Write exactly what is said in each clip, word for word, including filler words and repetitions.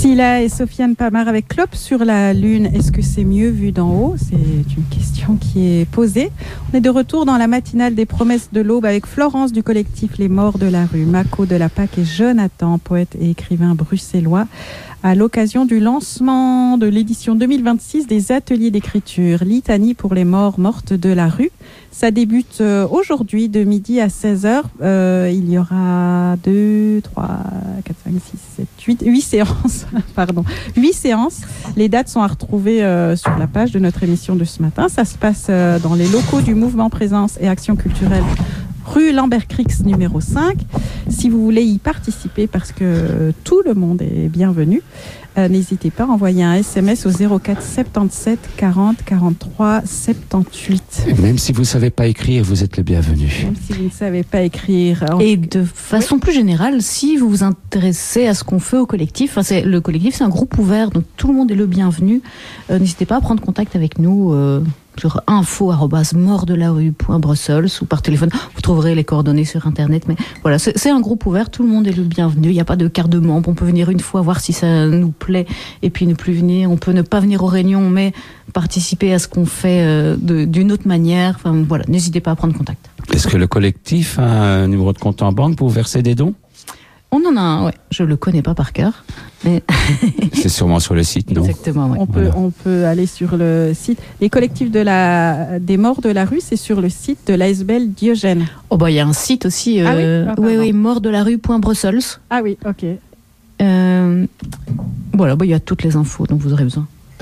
Scylla et Sofiane Pamar avec Clope sur la Lune. Est-ce que c'est mieux vu d'en haut? C'est une question qui est posée. On est de retour dans la matinale des promesses de l'aube avec Florence du collectif Les Morts de la Rue, Mako de la Pâque et Jonathan, poète et écrivain bruxellois, à l'occasion du lancement de l'édition deux mille vingt-six des ateliers d'écriture Litanie pour les morts mortes de la rue. Ça débute aujourd'hui de midi à seize heures. Euh, il y aura deux, trois, quatre, cinq, six, sept, huit, huit séances. Pardon, huit séances. Les dates sont à retrouver euh, sur la page de notre émission de ce matin. Ça se passe euh, dans les locaux du Mouvement Présence et Action Culturelle, rue Lambert-Crix numéro cinq. Si vous voulez y participer, parce que tout le monde est bienvenu, euh, n'hésitez pas à envoyer un S M S au zéro quatre soixante-dix-sept quarante quarante-trois soixante-dix-huit. Même si vous ne savez pas écrire, vous êtes le bienvenu. Même si vous ne savez pas écrire. Et de façon oui. plus générale, si vous vous intéressez à ce qu'on fait au collectif, enfin c'est, le collectif c'est un groupe ouvert, donc tout le monde est le bienvenu. Euh, n'hésitez pas à prendre contact avec nous. Euh sur info arobase mort de la rue point bruxelles ou par téléphone. Vous trouverez les coordonnées sur Internet. Mais voilà, c'est, c'est un groupe ouvert, tout le monde est le bienvenu. Il n'y a pas de carte de membre. On peut venir une fois, voir si ça nous plaît, et puis ne plus venir. On peut ne pas venir aux réunions, mais participer à ce qu'on fait euh, de, d'une autre manière. Enfin, voilà, n'hésitez pas à prendre contact. Est-ce que le collectif a un numéro de compte en banque pour verser des dons? On en a un, ouais. Je le connais pas par cœur. Mais c'est sûrement sur le site, non? Exactement, ouais. On peut, voilà. on peut aller sur le site. Les collectifs de la, des morts de la rue, c'est sur le site de l'A S B L Diogène. Oh bah il y a un site aussi. Euh, ah oui, ah, oui, oui, mort de la rue point bruxelles. Ah oui, ok. Euh, voilà, bah il y a toutes les infos dont vous aurez besoin.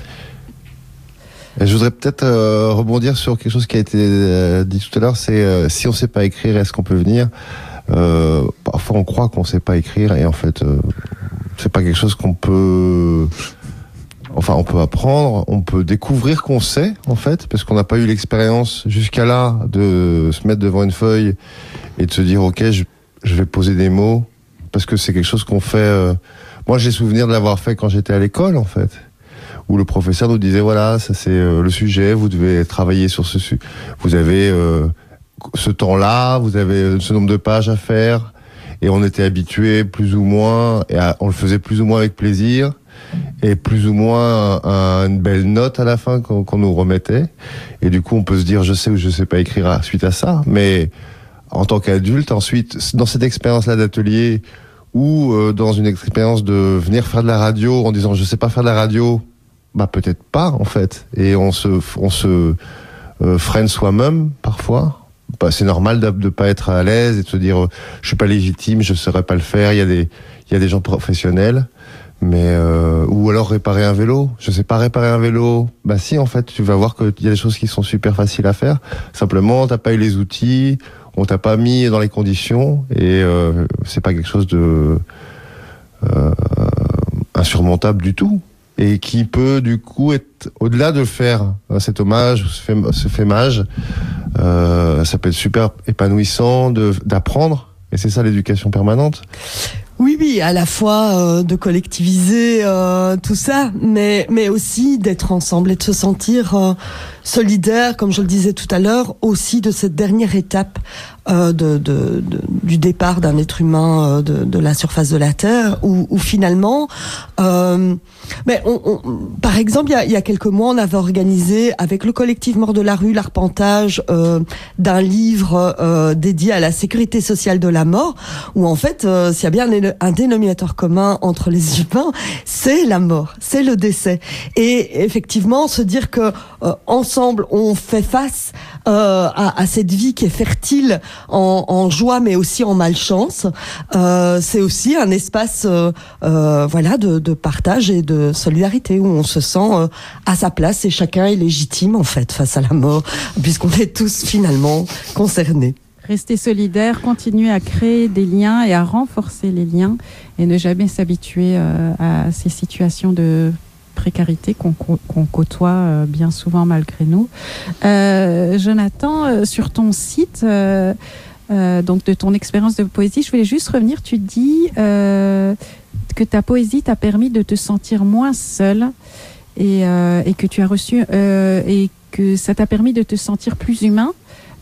Je voudrais peut-être euh, rebondir sur quelque chose qui a été euh, dit tout à l'heure. C'est euh, si on ne sait pas écrire, est-ce qu'on peut venir? Euh, parfois on croit qu'on sait pas écrire et en fait euh, c'est pas quelque chose qu'on peut enfin on peut apprendre, on peut découvrir qu'on sait en fait parce qu'on n'a pas eu l'expérience jusqu'à là de se mettre devant une feuille et de se dire ok je, je vais poser des mots parce que c'est quelque chose qu'on fait euh... moi j'ai souvenir de l'avoir fait quand j'étais à l'école en fait où le professeur nous disait voilà ça c'est euh, le sujet, vous devez travailler sur ce sujet, vous avez euh, ce temps-là, vous avez ce nombre de pages à faire, et on était habitués plus ou moins, et à, on le faisait plus ou moins avec plaisir, et plus ou moins un, un, une belle note à la fin qu'on, qu'on nous remettait, et du coup on peut se dire je sais ou je sais pas écrire à, suite à ça, mais en tant qu'adulte ensuite, dans cette expérience-là d'atelier, ou euh, dans une expérience de venir faire de la radio en disant je sais pas faire de la radio, bah peut-être pas en fait, et on se, on se euh, freine soi-même parfois. Bah, c'est normal de ne pas être à l'aise et de se dire euh, je suis pas légitime, je saurais pas le faire. Il y a des il y a des gens professionnels, mais euh, ou alors réparer un vélo. Je sais pas réparer un vélo. Bah si en fait tu vas voir qu'il y a des choses qui sont super faciles à faire. Simplement t'as pas eu les outils, on t'a pas mis dans les conditions et euh, c'est pas quelque chose de euh, insurmontable du tout. Et qui peut du coup être au-delà de faire cet hommage, ce fémage, euh, ça peut être super épanouissant de, d'apprendre, et c'est ça l'éducation permanente. Oui, oui, à la fois euh, de collectiviser euh, tout ça, mais mais aussi d'être ensemble et de se sentir euh, solidaire, comme je le disais tout à l'heure, aussi de cette dernière étape euh, de, de, de du départ d'un être humain euh, de, de la surface de la Terre, où, où finalement, euh, mais on, on, par exemple, il y a, il y a quelques mois, on avait organisé avec le collectif Mort de la Rue l'arpentage euh, d'un livre euh, dédié à la sécurité sociale de la mort, où en fait, euh, s'il y a bien un un dénominateur commun entre les humains, c'est la mort, c'est le décès. Et effectivement, se dire que euh, ensemble, on fait face euh, à, à cette vie qui est fertile en, en joie, mais aussi en malchance, euh, c'est aussi un espace, euh, euh, voilà, de, de partage et de solidarité où on se sent euh, à sa place et chacun est légitime en fait face à la mort, puisqu'on est tous finalement concernés. Rester solidaire, continuer à créer des liens et à renforcer les liens et ne jamais s'habituer euh, à ces situations de précarité qu'on, qu'on côtoie euh, bien souvent malgré nous. Euh, Jonathan, euh, sur ton site, euh, euh, donc de ton expérience de poésie, je voulais juste revenir, tu dis euh, que ta poésie t'a permis de te sentir moins seul et, euh, et que tu as reçu euh, et que ça t'a permis de te sentir plus humain.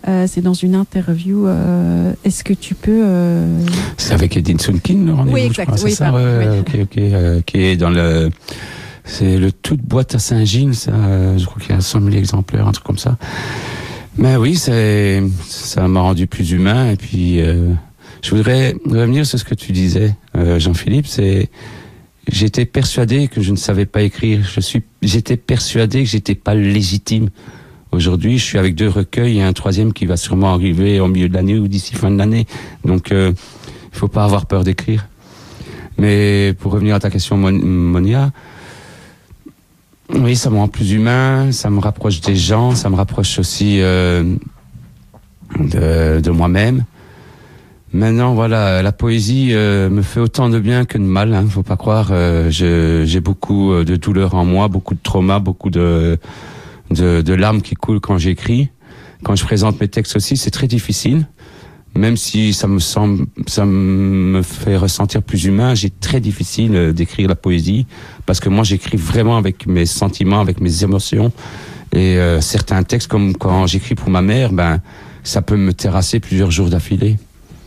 Euh, c'est dans une interview. Euh, est-ce que tu peux... Euh... C'est avec Edine Sunkin, le rendez-vous, Oui, je exact. crois, c'est Oui, ça, pardon, ouais, oui. ok, ok, euh, qui est dans le... C'est le toute boîte à Saint-Gilles, ça, euh, je crois qu'il y a cent mille exemplaires, un truc comme ça. Mais oui, c'est, ça m'a rendu plus humain, et puis... Euh, je voudrais revenir sur ce que tu disais, euh, Jean-Philippe, c'est... J'étais persuadé que je ne savais pas écrire. Je suis, j'étais persuadé que j'étais pas légitime. Aujourd'hui, je suis avec deux recueils et un troisième qui va sûrement arriver au milieu de l'année ou d'ici fin de l'année. Donc, il euh, faut pas avoir peur d'écrire. Mais pour revenir à ta question, Mon- Monia, oui, ça me rend plus humain, ça me rapproche des gens, ça me rapproche aussi euh, de, de moi-même. Maintenant, voilà, la poésie euh, me fait autant de bien que de mal. Hein, faut pas croire. Euh, je, j'ai beaucoup de douleurs en moi, beaucoup de traumas, beaucoup de, de de larmes qui coulent quand j'écris. Quand je présente mes textes aussi, c'est très difficile. Même si ça me semble, ça me fait ressentir plus humain, j'ai très difficile d'écrire la poésie parce que moi, j'écris vraiment avec mes sentiments, avec mes émotions. Et euh, certains textes, comme quand j'écris pour ma mère, ben ça peut me terrasser plusieurs jours d'affilée.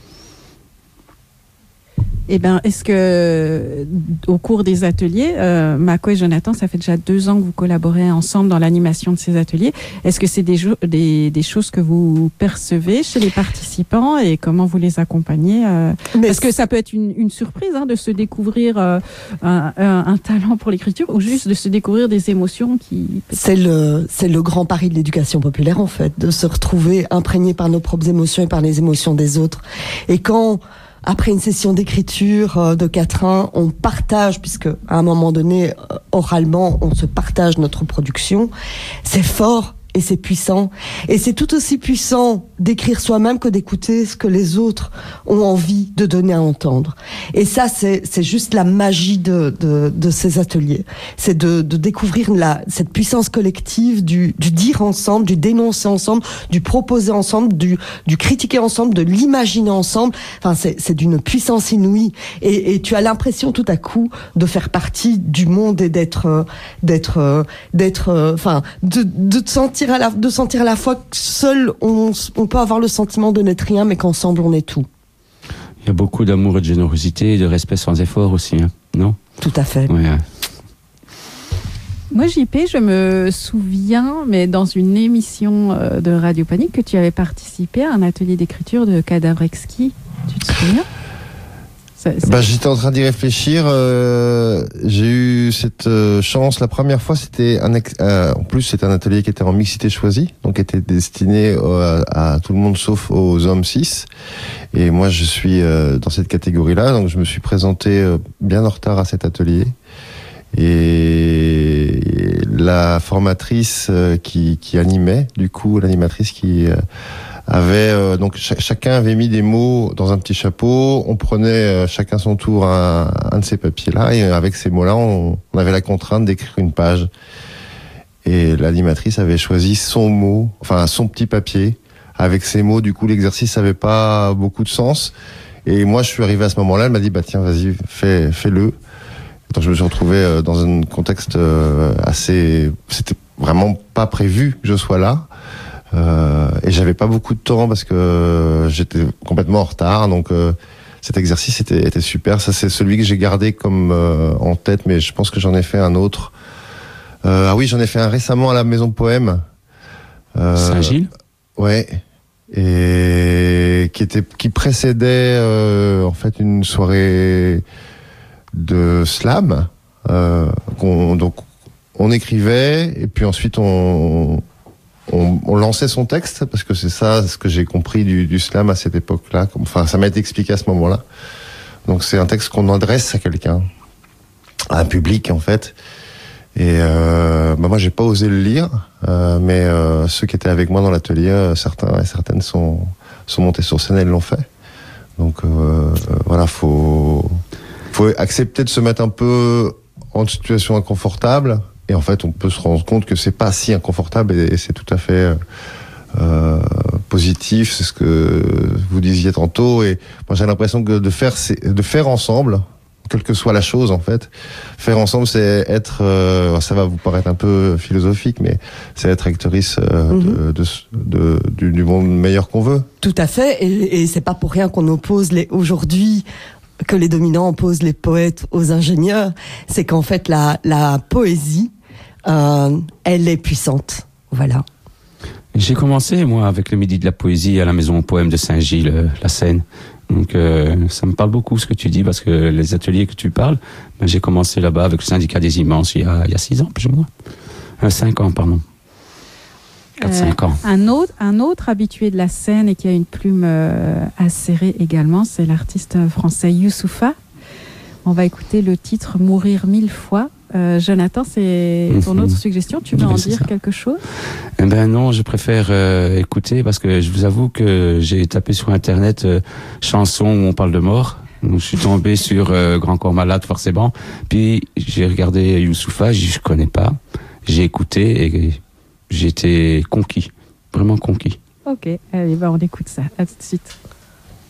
Eh ben, est-ce que au cours des ateliers, euh, Mako et Jonathan, ça fait déjà deux ans que vous collaborez ensemble dans l'animation de ces ateliers. Est-ce que c'est des, jo- des, des choses que vous percevez chez les participants et comment vous les accompagnez euh, Mais Parce que ça peut être une, une surprise hein, de se découvrir euh, un, un, un talent pour l'écriture ou juste de se découvrir des émotions qui... c'est le, c'est le grand pari de l'éducation populaire, en fait, de se retrouver imprégné par nos propres émotions et par les émotions des autres. Et quand, après une session d'écriture euh, de quatrain, on partage, puisque à un moment donné, euh, oralement, on se partage notre production, c'est fort et c'est puissant. Et c'est tout aussi puissant d'écrire soi-même que d'écouter ce que les autres ont envie de donner à entendre. Et ça, c'est, c'est juste la magie de, de, de ces ateliers. C'est de, de découvrir la, cette puissance collective du, du dire ensemble, du dénoncer ensemble, du proposer ensemble, du, du critiquer ensemble, de l'imaginer ensemble. Enfin, c'est, c'est d'une puissance inouïe. Et, et tu as l'impression tout à coup de faire partie du monde et d'être, d'être, d'être, enfin, de, de te sentir à la, de sentir à la fois que seul on, on peut avoir le sentiment de n'être rien, mais qu'ensemble on est tout. Il y a beaucoup d'amour et de générosité et de respect sans effort aussi, hein, non ? Tout à fait. Ouais. Moi, J P, je me souviens, mais dans une émission euh, de Radio Panique, que tu avais participé à un atelier d'écriture de Cadavre Exquis. Tu te souviens ? Ça, ça... Bah, j'étais en train d'y réfléchir. Euh, j'ai eu cette euh, chance. La première fois, c'était un ex- euh, en plus c'était un atelier qui était en mixité choisie, donc était destiné euh, à, à tout le monde sauf aux hommes cis. Et moi, je suis euh, dans cette catégorie-là, donc je me suis présenté euh, bien en retard à cet atelier. Et la formatrice euh, qui, qui animait, du coup, l'animatrice qui euh, avait euh, donc ch- chacun avait mis des mots dans un petit chapeau. On prenait euh, chacun son tour un, un de ces papiers-là et avec ces mots-là, on, on avait la contrainte d'écrire une page. Et l'animatrice avait choisi son mot, enfin son petit papier avec ces mots. Du coup, l'exercice avait pas beaucoup de sens. Et moi, je suis arrivé à ce moment-là. Elle m'a dit bah tiens, vas-y, fais, fais-le. Donc je me suis retrouvé dans un contexte assez, c'était vraiment pas prévu que je sois là. Euh, et j'avais pas beaucoup de temps parce que j'étais complètement en retard, donc euh, cet exercice était, était super. Ça, c'est celui que j'ai gardé comme euh, en tête, mais je pense que j'en ai fait un autre. Euh, ah oui, j'en ai fait un récemment à la Maison Poème. Euh, Saint-Gilles ? Ouais. Et qui était, qui précédait euh, en fait une soirée de slam. Euh, qu'on, donc on écrivait et puis ensuite on On, on lançait son texte, parce que c'est ça ce que j'ai compris du, du slam à cette époque-là. Enfin, ça m'a été expliqué à ce moment-là. Donc c'est un texte qu'on adresse à quelqu'un, à un public en fait. Et euh, bah moi j'ai pas osé le lire, euh, mais euh, ceux qui étaient avec moi dans l'atelier, euh, certains et certaines sont sont montés sur scène et l'ont fait. Donc euh, voilà, faut faut accepter de se mettre un peu en situation inconfortable. Et en fait, on peut se rendre compte que c'est pas si inconfortable et, et c'est tout à fait euh, positif. C'est ce que vous disiez tantôt. Et moi, j'ai l'impression que de faire, c'est, de faire ensemble, quelle que soit la chose en fait. Faire ensemble, c'est être, euh, ça va vous paraître un peu philosophique, mais c'est être actrice euh, mm-hmm. de, de, de, du, du monde meilleur qu'on veut. Tout à fait, et, et c'est pas pour rien qu'on oppose les aujourd'hui que les dominants opposent les poètes aux ingénieurs. C'est qu'en fait la, la poésie, euh, elle est puissante. Voilà. J'ai commencé moi avec le Midi de la Poésie à la Maison au Poème de Saint-Gilles, euh, la Seine. Donc euh, ça me parle beaucoup ce que tu dis, parce que les ateliers que tu parles, ben, j'ai commencé là-bas avec le syndicat des immenses il y a, il y a six ans plus ou moins. Euh, cinq ans, pardon. Quatre, euh, cinq ans. Un autre, un autre habitué de la scène et qui a une plume euh, acérée également, c'est l'artiste français Youssoupha. On va écouter le titre Mourir mille fois. Euh, Jonathan, c'est ton mmh. autre suggestion. Tu veux oui, en dire ça. quelque chose? Eh ben non, je préfère euh, écouter, parce que je vous avoue que j'ai tapé sur Internet euh, chansons où on parle de mort. Donc, je suis tombé sur euh, Grand Corps Malade forcément. Puis j'ai regardé Youssoupha, je connais pas. J'ai écouté et j'ai été conquis, vraiment conquis. Ok, allez, bah on écoute ça. À tout de suite.